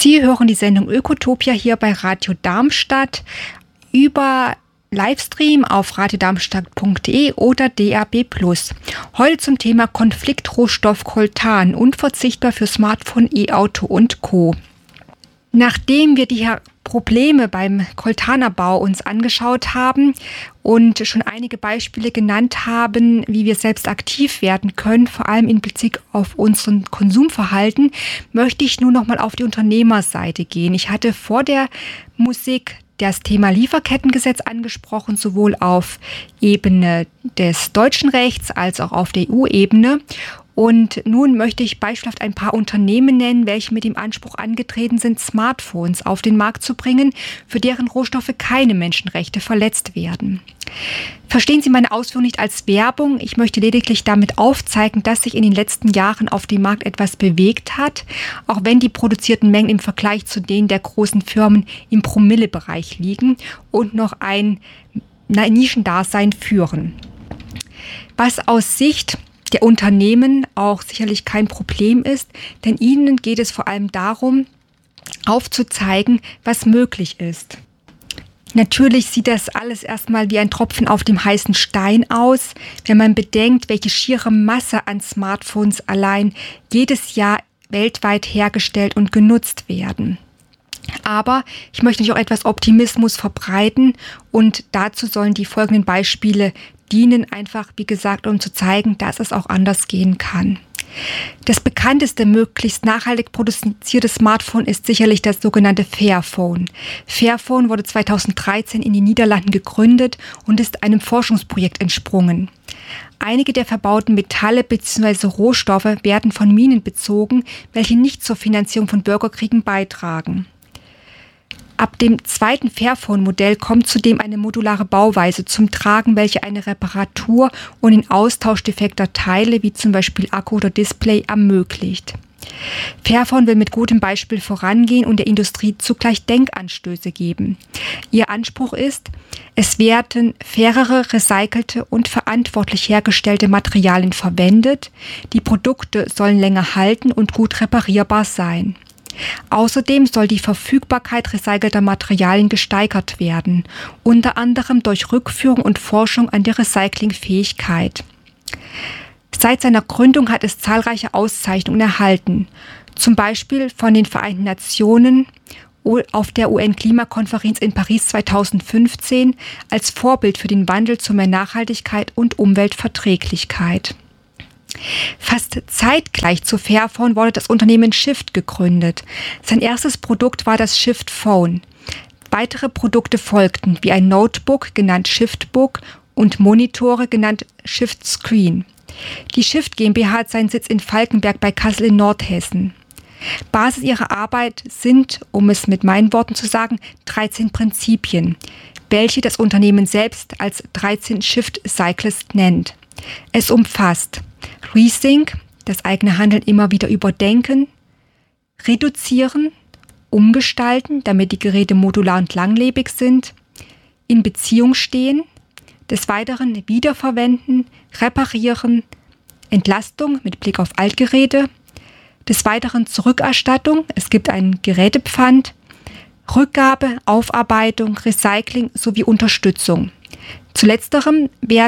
Sie hören die Sendung Ökotopia hier bei Radio Darmstadt über Livestream auf radiodarmstadt.de oder DAB+. Heute zum Thema Konfliktrohstoff Coltan, unverzichtbar für Smartphone, E-Auto und Co. Nachdem wir die Probleme beim Coltanabbau uns angeschaut haben und schon einige Beispiele genannt haben, wie wir selbst aktiv werden können, vor allem in Bezug auf unseren Konsumverhalten, möchte ich nun nochmal auf die Unternehmerseite gehen. Ich hatte vor der Musik das Thema Lieferkettengesetz angesprochen, sowohl auf Ebene des deutschen Rechts als auch auf der EU-Ebene. Und nun möchte ich beispielhaft ein paar Unternehmen nennen, welche mit dem Anspruch angetreten sind, Smartphones auf den Markt zu bringen, für deren Rohstoffe keine Menschenrechte verletzt werden. Verstehen Sie meine Ausführungen nicht als Werbung. Ich möchte lediglich damit aufzeigen, dass sich in den letzten Jahren auf dem Markt etwas bewegt hat, auch wenn die produzierten Mengen im Vergleich zu denen der großen Firmen im Promillebereich liegen und noch ein Nischendasein führen. Was aus Sicht der Unternehmen auch sicherlich kein Problem ist, denn ihnen geht es vor allem darum, aufzuzeigen, was möglich ist. Natürlich sieht das alles erstmal wie ein Tropfen auf dem heißen Stein aus, wenn man bedenkt, welche schiere Masse an Smartphones allein jedes Jahr weltweit hergestellt und genutzt werden. Aber ich möchte nicht auch etwas Optimismus verbreiten und dazu sollen die folgenden Beispiele dienen, einfach wie gesagt, um zu zeigen, dass es auch anders gehen kann. Das bekannteste, möglichst nachhaltig produzierte Smartphone ist sicherlich das sogenannte Fairphone. Fairphone wurde 2013 in den Niederlanden gegründet und ist einem Forschungsprojekt entsprungen. Einige der verbauten Metalle bzw. Rohstoffe werden von Minen bezogen, welche nicht zur Finanzierung von Bürgerkriegen beitragen. Ab dem zweiten Fairphone-Modell kommt zudem eine modulare Bauweise zum Tragen, welche eine Reparatur und den Austausch defekter Teile, wie zum Beispiel Akku oder Display, ermöglicht. Fairphone will mit gutem Beispiel vorangehen und der Industrie zugleich Denkanstöße geben. Ihr Anspruch ist, es werden fairere, recycelte und verantwortlich hergestellte Materialien verwendet. Die Produkte sollen länger halten und gut reparierbar sein. Außerdem soll die Verfügbarkeit recycelter Materialien gesteigert werden, unter anderem durch Rückführung und Forschung an der Recyclingfähigkeit. Seit seiner Gründung hat es zahlreiche Auszeichnungen erhalten, zum Beispiel von den Vereinten Nationen auf der UN-Klimakonferenz in Paris 2015 als Vorbild für den Wandel zu mehr Nachhaltigkeit und Umweltverträglichkeit. Fast zeitgleich zu Fairphone wurde das Unternehmen Shift gegründet. Sein erstes Produkt war das Shift Phone. Weitere Produkte folgten, wie ein Notebook, genannt Shiftbook, und Monitore, genannt Shift Screen. Die Shift GmbH hat seinen Sitz in Falkenberg bei Kassel in Nordhessen. Basis ihrer Arbeit sind, um es mit meinen Worten zu sagen, 13 Prinzipien, welche das Unternehmen selbst als 13 Shift Cycles nennt. Es umfasst Rethink, das eigene Handeln immer wieder überdenken, reduzieren, umgestalten, damit die Geräte modular und langlebig sind, in Beziehung stehen, des Weiteren wiederverwenden, reparieren, Entlastung mit Blick auf Altgeräte, des Weiteren Zurückerstattung, es gibt einen Gerätepfand, Rückgabe, Aufarbeitung, Recycling sowie Unterstützung. Zu letzterem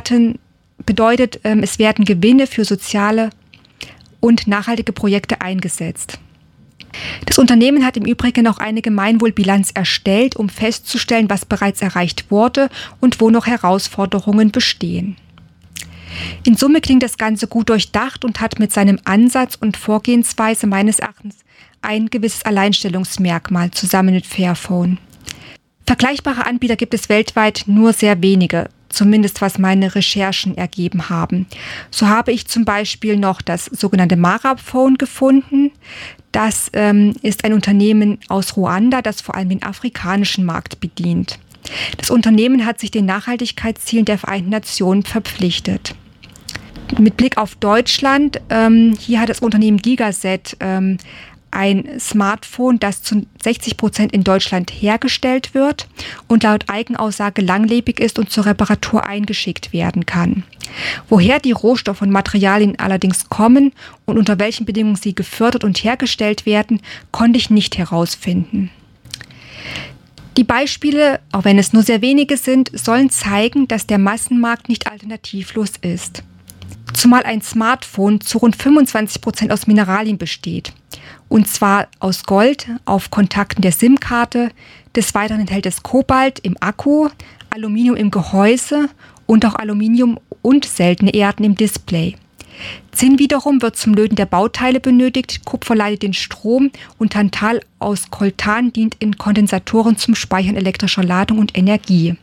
bedeutet, es werden Gewinne für soziale und nachhaltige Projekte eingesetzt. Das Unternehmen hat im Übrigen auch eine Gemeinwohlbilanz erstellt, um festzustellen, was bereits erreicht wurde und wo noch Herausforderungen bestehen. In Summe klingt das Ganze gut durchdacht und hat mit seinem Ansatz und Vorgehensweise meines Erachtens ein gewisses Alleinstellungsmerkmal zusammen mit Fairphone. Vergleichbare Anbieter gibt es weltweit nur sehr wenige, zumindest was meine Recherchen ergeben haben. So habe ich zum Beispiel noch das sogenannte Maraphone gefunden. Das ist ein Unternehmen aus Ruanda, das vor allem den afrikanischen Markt bedient. Das Unternehmen hat sich den Nachhaltigkeitszielen der Vereinten Nationen verpflichtet. Mit Blick auf Deutschland, hier hat das Unternehmen Gigaset ein Smartphone, das zu 60% in Deutschland hergestellt wird und laut Eigenaussage langlebig ist und zur Reparatur eingeschickt werden kann. Woher die Rohstoffe und Materialien allerdings kommen und unter welchen Bedingungen sie gefördert und hergestellt werden, konnte ich nicht herausfinden. Die Beispiele, auch wenn es nur sehr wenige sind, sollen zeigen, dass der Massenmarkt nicht alternativlos ist. Zumal ein Smartphone zu rund 25% aus Mineralien besteht. Und zwar aus Gold auf Kontakten der SIM-Karte. Des Weiteren enthält es Kobalt im Akku, Aluminium im Gehäuse und auch Aluminium und seltene Erden im Display. Zinn wiederum wird zum Löten der Bauteile benötigt, Kupfer leitet den Strom und Tantal aus Coltan dient in Kondensatoren zum Speichern elektrischer Ladung und Energie.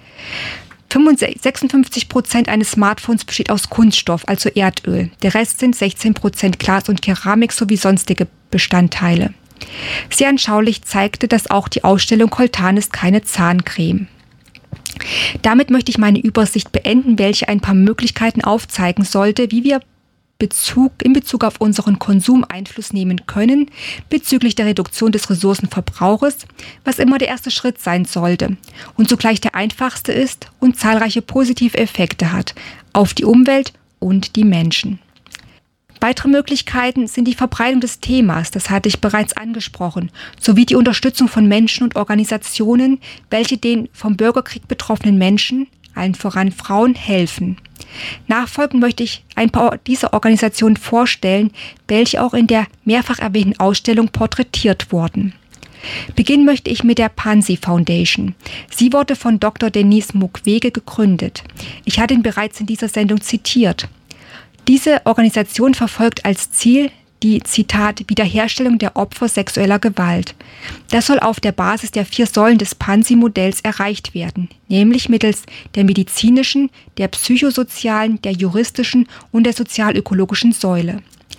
56% eines Smartphones besteht aus Kunststoff, also Erdöl. Der Rest sind 16% Glas und Keramik sowie sonstige Bestandteile. Sehr anschaulich zeigte das auch die Ausstellung Coltan ist keine Zahncreme. Damit möchte ich meine Übersicht beenden, welche ein paar Möglichkeiten aufzeigen sollte, wie wir in Bezug auf unseren Konsum Einfluss nehmen können bezüglich der Reduktion des Ressourcenverbrauches, was immer der erste Schritt sein sollte und zugleich der einfachste ist und zahlreiche positive Effekte hat auf die Umwelt und die Menschen. Weitere Möglichkeiten sind die Verbreitung des Themas, das hatte ich bereits angesprochen, sowie die Unterstützung von Menschen und Organisationen, welche den vom Bürgerkrieg betroffenen Menschen, allen voran Frauen, helfen. Nachfolgend möchte ich ein paar dieser Organisationen vorstellen, welche auch in der mehrfach erwähnten Ausstellung porträtiert wurden. Beginnen möchte ich mit der Pansy Foundation. Sie wurde von Dr. Denis Mukwege gegründet. Ich hatte ihn bereits in dieser Sendung zitiert. Diese Organisation verfolgt als Ziel die, Zitat, Wiederherstellung der Opfer sexueller Gewalt. Das soll auf der Basis der 4 Säulen des Pansy-Modells erreicht werden, nämlich mittels der medizinischen, der psychosozialen, der juristischen und der sozialökologischen Säule.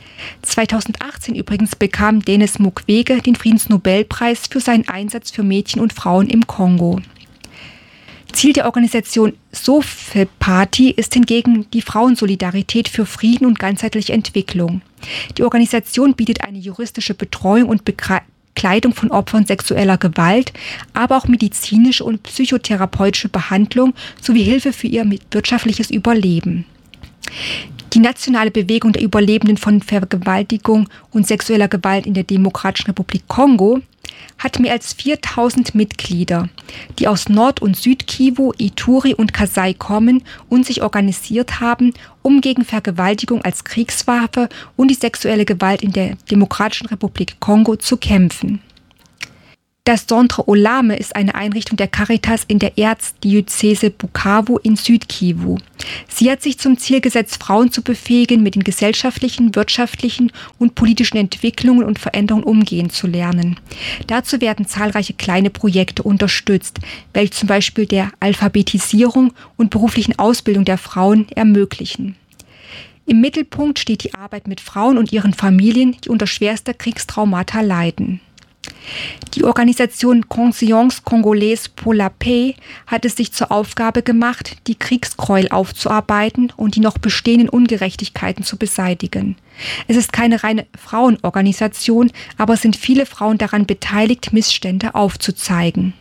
2018 übrigens bekam Denis Mukwege den Friedensnobelpreis für seinen Einsatz für Mädchen und Frauen im Kongo. Ziel der Organisation Sofepati ist hingegen die Frauensolidarität für Frieden und ganzheitliche Entwicklung. Die Organisation bietet eine juristische Betreuung und Begleitung von Opfern sexueller Gewalt, aber auch medizinische und psychotherapeutische Behandlung sowie Hilfe für ihr wirtschaftliches Überleben. Die nationale Bewegung der Überlebenden von Vergewaltigung und sexueller Gewalt in der Demokratischen Republik Kongo hat mehr als 4000 Mitglieder, die aus Nord- und Südkivu, Ituri und Kasai kommen und sich organisiert haben, um gegen Vergewaltigung als Kriegswaffe und die sexuelle Gewalt in der Demokratischen Republik Kongo zu kämpfen. Das Centre Olame ist eine Einrichtung der Caritas in der Erzdiözese Bukavu in Südkivu. Sie hat sich zum Ziel gesetzt, Frauen zu befähigen, mit den gesellschaftlichen, wirtschaftlichen und politischen Entwicklungen und Veränderungen umgehen zu lernen. Dazu werden zahlreiche kleine Projekte unterstützt, welche zum Beispiel der Alphabetisierung und beruflichen Ausbildung der Frauen ermöglichen. Im Mittelpunkt steht die Arbeit mit Frauen und ihren Familien, die unter schwerster Kriegstraumata leiden. Die Organisation Conscience Congolaise pour la Paix hat es sich zur Aufgabe gemacht, die Kriegsgräuel aufzuarbeiten und die noch bestehenden Ungerechtigkeiten zu beseitigen. Es ist keine reine Frauenorganisation, aber es sind viele Frauen daran beteiligt, Missstände aufzuzeigen.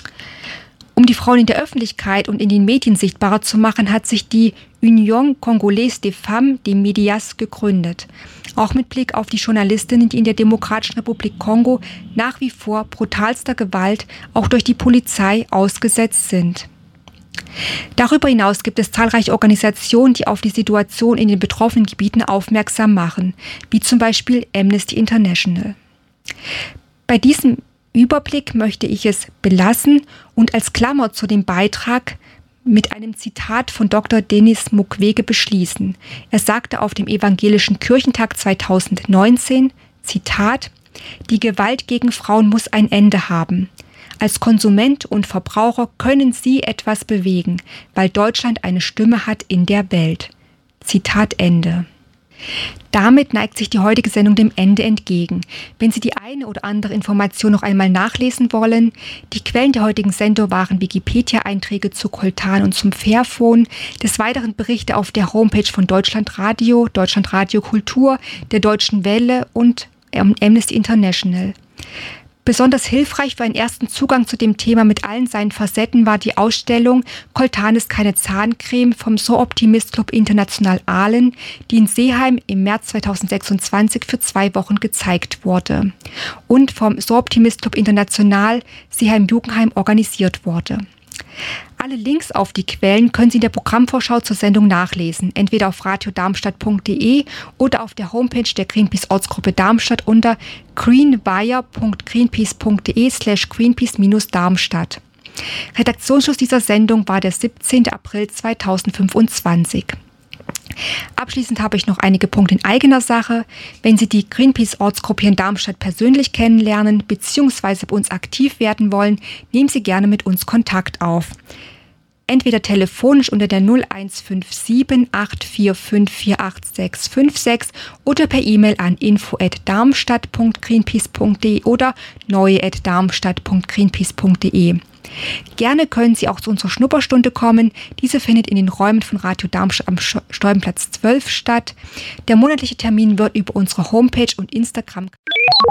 Um die Frauen in der Öffentlichkeit und in den Medien sichtbarer zu machen, hat sich die Union Congolaise des Femmes des Médias gegründet. Auch mit Blick auf die Journalistinnen, die in der Demokratischen Republik Kongo nach wie vor brutalster Gewalt auch durch die Polizei ausgesetzt sind. Darüber hinaus gibt es zahlreiche Organisationen, die auf die Situation in den betroffenen Gebieten aufmerksam machen, wie zum Beispiel Amnesty International. Bei diesem Überblick möchte ich es belassen und als Klammer zu dem Beitrag mit einem Zitat von Dr. Denis Mukwege beschließen. Er sagte auf dem Evangelischen Kirchentag 2019, Zitat, die Gewalt gegen Frauen muss ein Ende haben. Als Konsument und Verbraucher können Sie etwas bewegen, weil Deutschland eine Stimme hat in der Welt. Zitat Ende. Damit neigt sich die heutige Sendung dem Ende entgegen. Wenn Sie die eine oder andere Information noch einmal nachlesen wollen, die Quellen der heutigen Sendung waren Wikipedia-Einträge zu Coltan und zum Fairphone, des Weiteren Berichte auf der Homepage von Deutschlandradio, Deutschlandradio Kultur, der Deutschen Welle und Amnesty International. Besonders hilfreich für einen ersten Zugang zu dem Thema mit allen seinen Facetten war die Ausstellung Coltan ist keine Zahncreme vom So Optimist Club International Aalen, die in Seeheim im März 2026 für 2 Wochen gezeigt wurde und vom So Optimist Club International Seeheim-Jugendheim organisiert wurde. Alle Links auf die Quellen können Sie in der Programmvorschau zur Sendung nachlesen, entweder auf radiodarmstadt.de oder auf der Homepage der Greenpeace Ortsgruppe Darmstadt unter greenwire.greenpeace.de/greenpeace-darmstadt. Redaktionsschluss dieser Sendung war der 17. April 2025. Abschließend habe ich noch einige Punkte in eigener Sache. Wenn Sie die Greenpeace-Ortsgruppe hier in Darmstadt persönlich kennenlernen bzw. bei uns aktiv werden wollen, nehmen Sie gerne mit uns Kontakt auf. Entweder telefonisch unter der 0157 845 48656 oder per E-Mail an info@darmstadt.greenpeace.de oder neue@darmstadt.greenpeace.de. Gerne können Sie auch zu unserer Schnupperstunde kommen. Diese findet in den Räumen von Radio Darmstadt am Stolpenplatz 12 statt. Der monatliche Termin wird über unsere Homepage und Instagram